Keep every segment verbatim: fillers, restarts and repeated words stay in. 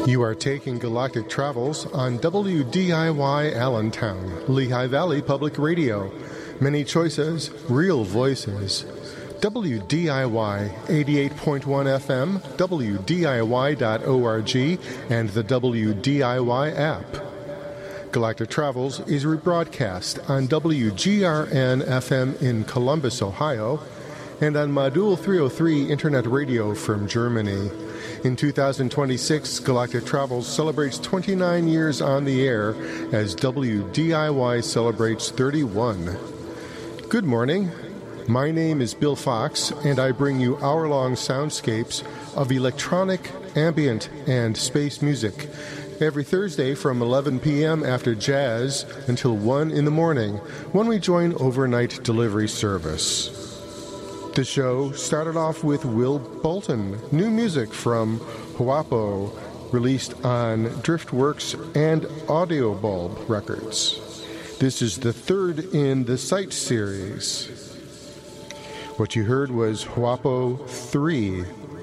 You are taking Galactic Travels on W D I Y Allentown, Lehigh Valley Public Radio. Many choices, real voices. W D I Y eighty-eight point one F M, W D I Y dot org, and the W D I Y app. Galactic Travels is rebroadcast on W G R N F M in Columbus, Ohio, and on Modul three oh three Internet Radio from Germany. In two thousand twenty-six, Galactic Travels celebrates twenty-nine years on the air as W D I Y celebrates thirty-one. Good morning. My name is Bill Fox, and I bring you hour-long soundscapes of electronic, ambient, and space music every Thursday from eleven p.m. after jazz until one in the morning when we join overnight delivery service. The show started off with Will Bolton, new music from Huapo, released on Driftworks and Audio Bulb Records. This is the third in the Sight series. What you heard was Huapo three.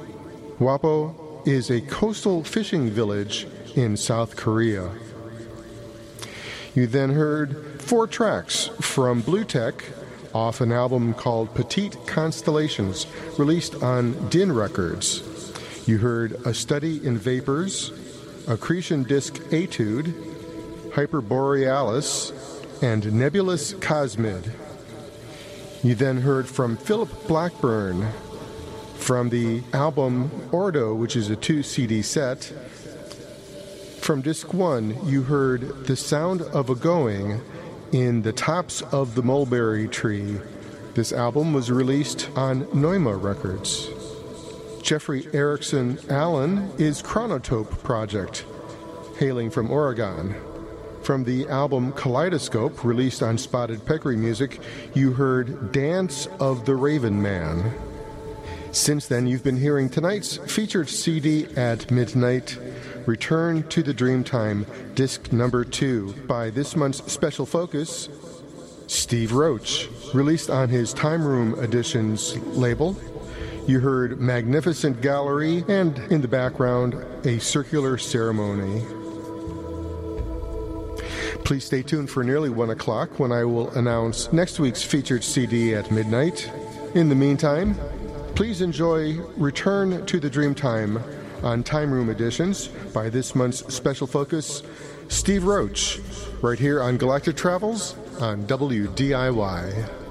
Huapo is a coastal fishing village in South Korea. You then heard four tracks from Blue Tech, off an album called Petite Constellations, released on Din Records. You heard A Study in Vapors, Accretion Disk Etude, Hyperborealis, and Nebulous Cosmid. You then heard from Philip Blackburn from the album Ordo, which is a two-C D set. From disc one, you heard The Sound of a Going in the Tops of the Mulberry Tree. This album was released on Neuma Records. Jeffrey Erickson Allen is Chronotope Project, hailing from Oregon. From the album Kaleidoscope, released on Spotted Peccary Music, you heard Dance of the Raven Man. Since then, you've been hearing tonight's featured C D at midnight, Return to the Dreamtime, disc number two, by this month's special focus, Steve Roach, released on his Time Room Editions label. You heard Magnificent Gallery, and in the background, A Circular Ceremony. Please stay tuned for nearly one o'clock when I will announce next week's featured C D at midnight. In the meantime, please enjoy Return to the Dreamtime on Time Room Editions by this month's special focus, Steve Roach, right here on Galactic Travels on W D I Y.